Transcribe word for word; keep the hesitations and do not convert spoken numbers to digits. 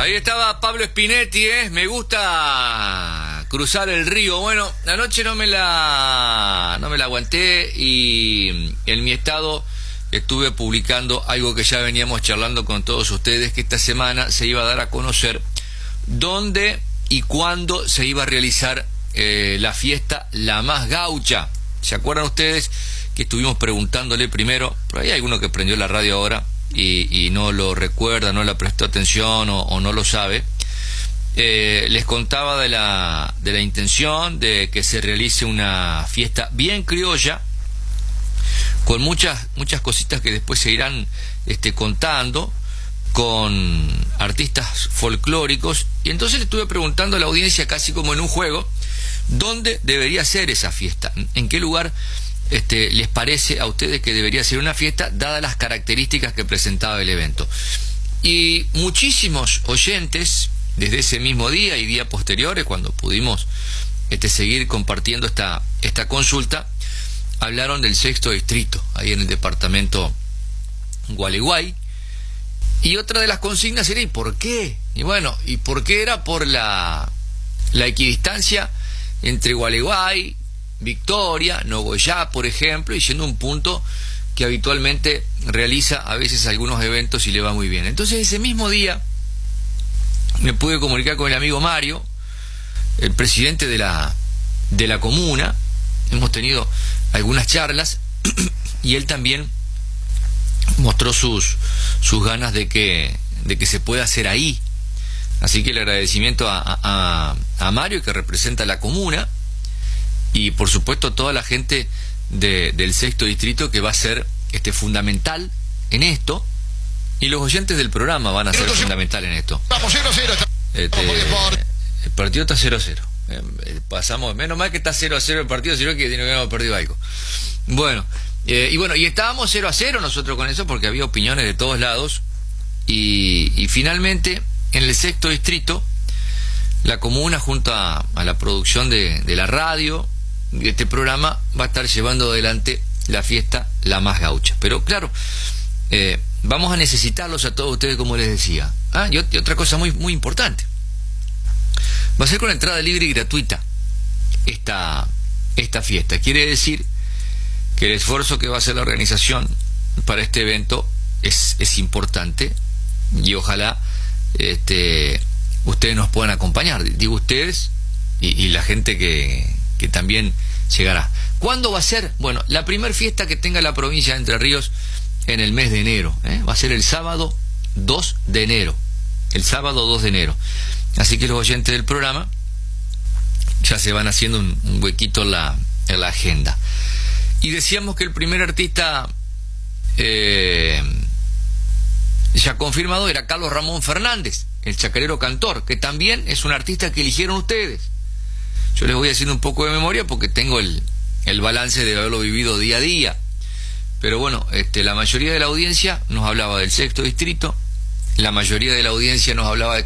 Ahí estaba Pablo Spinetti, ¿eh? Me gusta cruzar el río. Bueno, la noche no me la no me la aguanté y en mi estado estuve publicando algo que ya veníamos charlando con todos ustedes, que esta semana se iba a dar a conocer dónde y cuándo se iba a realizar eh, la fiesta La Más Gaucha. ¿Se acuerdan ustedes que estuvimos preguntándole primero? Pero hay alguno que prendió la radio ahora y, y no lo recuerda, no le prestó atención o, o no lo sabe. Eh, les contaba de la, de la intención de que se realice una fiesta bien criolla, con muchas, muchas cositas que después se irán este, contando, con artistas folclóricos. Y entonces le estuve preguntando a la audiencia, casi como en un juego, ¿dónde debería ser esa fiesta? ¿En qué lugar este, les parece a ustedes que debería ser una fiesta, dadas las características que presentaba el evento? Y muchísimos oyentes, desde ese mismo día y días posteriores, cuando pudimos este, seguir compartiendo esta, esta consulta, hablaron del sexto distrito, ahí en el departamento Gualeguay. Y otra de las consignas era, ¿y por qué? Y bueno, ¿y por qué? Era por la, la equidistancia entre Gualeguay, Victoria, Nogoyá, por ejemplo, y siendo un punto que habitualmente realiza a veces algunos eventos y le va muy bien. Entonces ese mismo día me pude comunicar con el amigo Mario, el presidente de la, de la comuna. Hemos tenido algunas charlas y él también mostró sus, sus ganas de que, de que se pueda hacer ahí. Así que el agradecimiento a, a, a Mario, que representa a la comuna, y por supuesto toda la gente de, del sexto distrito, que va a ser este, fundamental en esto, y los oyentes del programa van a ser fundamental en esto. Vamos cero cero. Este, el partido está cero cero. Eh, pasamos, menos mal que está cero a cero el partido, sino que habíamos perdido algo. Bueno, eh, y bueno, y estábamos cero a cero nosotros con eso, porque había opiniones de todos lados, y, y finalmente en el sexto distrito la comuna, junto a, a la producción de, de la radio, de este programa, va a estar llevando adelante la fiesta La Más Gaucha. Pero claro, eh, vamos a necesitarlos a todos ustedes, como les decía. Ah, y, y otra cosa muy, muy importante, va a ser con entrada libre y gratuita esta, esta fiesta. Quiere decir que el esfuerzo que va a hacer la organización para este evento es, es importante, y ojalá este, ustedes nos puedan acompañar. Digo ustedes y, y la gente que, que también llegará. ¿Cuándo va a ser? Bueno, la primer fiesta que tenga la provincia de Entre Ríos en el mes de enero, ¿eh? Va a ser el sábado dos de enero. El sábado dos de enero. Así que los oyentes del programa ya se van haciendo un, un huequito en la, en la agenda. Y decíamos que el primer artista eh, ya confirmado era Carlos Ramón Fernández, el chacarero cantor, que también es un artista que eligieron ustedes. Yo les voy haciendo un poco de memoria porque tengo el, el balance de haberlo vivido día a día. Pero bueno, este, la mayoría de la audiencia nos hablaba del sexto distrito, la mayoría de la audiencia nos hablaba de